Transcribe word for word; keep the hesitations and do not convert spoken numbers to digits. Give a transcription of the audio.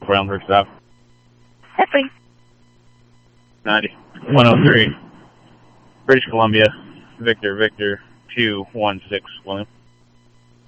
Groundwork stop. That's fine. ninety. one oh three. British Columbia. Victor, Victor, two one six, William.